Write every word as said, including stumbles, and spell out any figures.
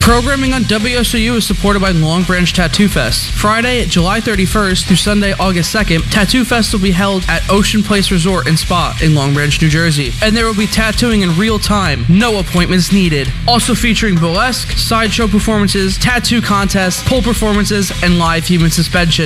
Programming on W S O U is supported by Long Branch Tattoo Fest. Friday, July thirty-first through Sunday, August second, Tattoo Fest will be held at Ocean Place Resort and Spa in Long Branch, New Jersey. And there will be tattooing in real time, no appointments needed. Also featuring burlesque, sideshow performances, tattoo contests, pole performances, and live human suspension.